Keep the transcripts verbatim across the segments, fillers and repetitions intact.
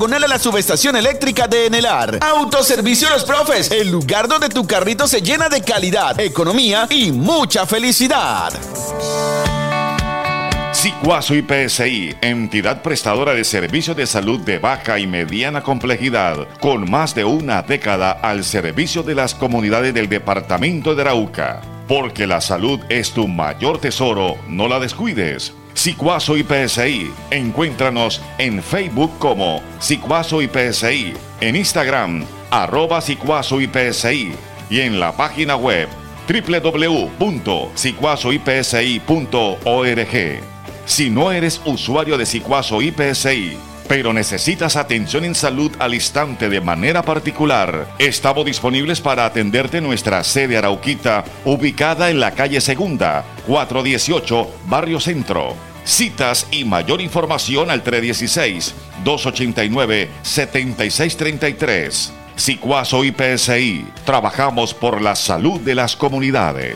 Diagonal a la subestación eléctrica de Enelar. Autoservicio Los Profes, el lugar donde tu carrito se llena de calidad, economía y mucha felicidad. Sicuazo I P S I, entidad prestadora de servicios de salud de baja y mediana complejidad, con más de una década al servicio de las comunidades del departamento de Arauca. Porque la salud es tu mayor tesoro, no la descuides. Sicuazo I P S I, encuéntranos en Facebook como Sicuazo I P S I, en Instagram, arroba Sicuazo I P S I, y en la página web doble u doble u doble u punto sicuazo i p s i punto org. Si no eres usuario de Sicuazo I P S I, pero necesitas atención en salud al instante de manera particular, estamos disponibles para atenderte en nuestra sede Arauquita, ubicada en la calle Segunda, cuatrocientos dieciocho, Barrio Centro. Citas y mayor información al tres uno seis, dos ocho nueve, siete seis tres tres. Sicuazo I P S I, trabajamos por la salud de las comunidades.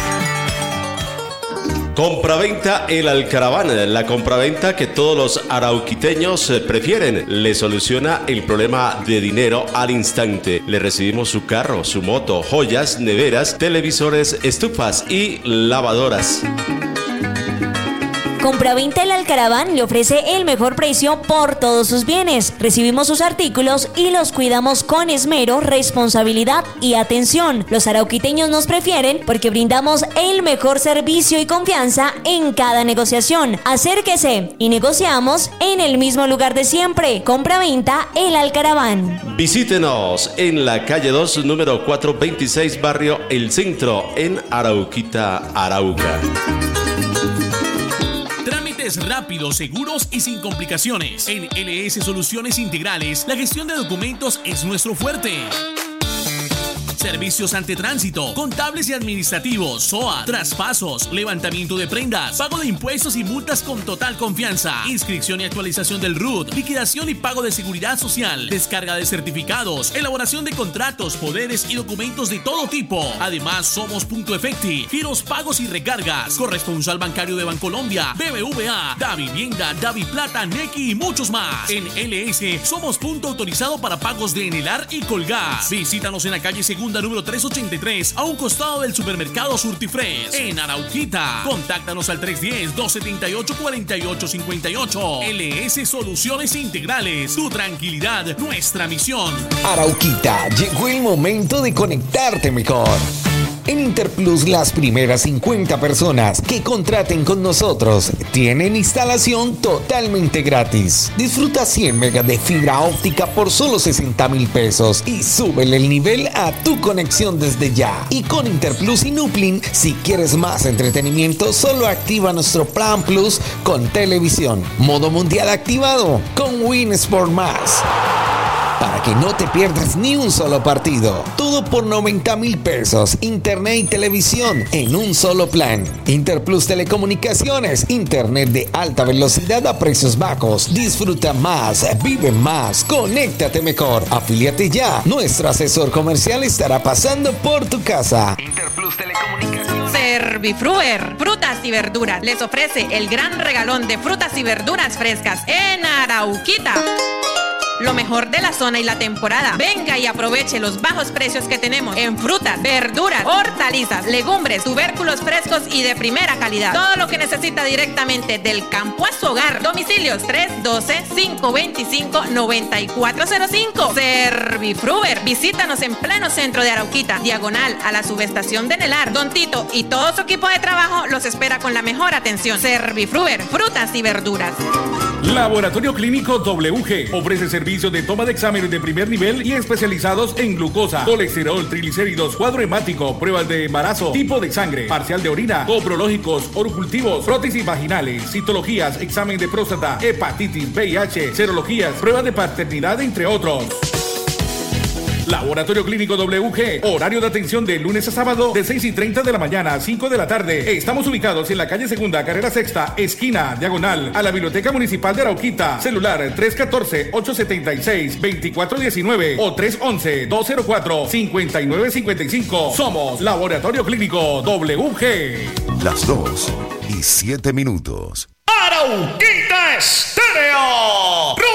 Compraventa El Alcaraván, la compraventa que todos los arauquiteños prefieren. Le soluciona el problema de dinero al instante. Le recibimos su carro, su moto, joyas, neveras, televisores, estufas y lavadoras. Compraventa El Alcaraván le ofrece el mejor precio por todos sus bienes. Recibimos sus artículos y los cuidamos con esmero, responsabilidad y atención. Los arauquiteños nos prefieren porque brindamos el mejor servicio y confianza en cada negociación. Acérquese y negociamos en el mismo lugar de siempre. Compraventa El Alcaraván. Visítenos en la calle dos, número cuatrocientos veintiséis, barrio El Centro, en Arauquita, Arauca. Rápidos, seguros y sin complicaciones. En L S Soluciones Integrales, la gestión de documentos es nuestro fuerte. Servicios ante tránsito, contables y administrativos, S O A, traspasos, levantamiento de prendas, pago de impuestos y multas con total confianza, inscripción y actualización del R U T, liquidación y pago de seguridad social, descarga de certificados, elaboración de contratos, poderes y documentos de todo tipo. Además, somos Punto Efecti, giros, pagos y recargas, corresponsal bancario de Bancolombia, B B V A, Da Vivienda, Davi Plata, Nequi y muchos más. En L S somos punto autorizado para pagos de Enelar y Colgas. Visítanos en la calle Segunda número trescientos ochenta y tres, a un costado del supermercado Surtifresh, en Arauquita. Contáctanos al tres uno cero, dos siete ocho, cuatro ocho cinco ocho. L S Soluciones Integrales, tu tranquilidad, nuestra misión. Arauquita, llegó el momento de conectarte mejor. En Interplus, las primeras cincuenta personas que contraten con nosotros tienen instalación totalmente gratis. Disfruta cien megas de fibra óptica por solo sesenta mil pesos y súbele el nivel a tu conexión desde ya. Y con Interplus y Nuplin, si quieres más entretenimiento, solo activa nuestro Plan Plus con televisión. Modo mundial activado con Win Sport Más. Para que no te pierdas ni un solo partido. Todo por noventa mil pesos. Internet y televisión en un solo plan. Interplus Telecomunicaciones. Internet de alta velocidad a precios bajos. Disfruta más. Vive más. Conéctate mejor. Afíliate ya. Nuestro asesor comercial estará pasando por tu casa. Interplus Telecomunicaciones. Servifruer, frutas y verduras. Les ofrece el gran regalón de frutas y verduras frescas en Arauquita. Lo mejor de la zona y la temporada. Venga y aproveche los bajos precios que tenemos en frutas, verduras, hortalizas, legumbres, tubérculos frescos y de primera calidad. Todo lo que necesita directamente del campo a su hogar. Domicilios tres uno dos, cinco dos cinco, nueve cuatro cero cinco. Servifruer. Visítanos en pleno centro de Arauquita, diagonal a la subestación de Enelar. Don Tito y todo su equipo de trabajo los espera con la mejor atención. Servifruer, frutas y verduras. Laboratorio Clínico W G ofrece servicios de toma de exámenes de primer nivel y especializados en glucosa, colesterol, triglicéridos, cuadro hemático, pruebas de embarazo, tipo de sangre, parcial de orina, coprológicos, orocultivos, prótesis vaginales, citologías, examen de próstata, hepatitis, V I H, serologías, pruebas de paternidad, entre otros. Laboratorio Clínico W G, horario de atención de lunes a sábado de seis y treinta de la mañana a cinco de la tarde. Estamos ubicados en la calle Segunda, carrera Sexta, esquina, diagonal, a la Biblioteca Municipal de Arauquita. Celular tres uno cuatro, ocho siete seis, dos cuatro uno nueve o tres uno uno, dos cero cuatro, cinco nueve cinco cinco. Somos Laboratorio Clínico W G. Las dos y siete minutos. Arauquita Estéreo.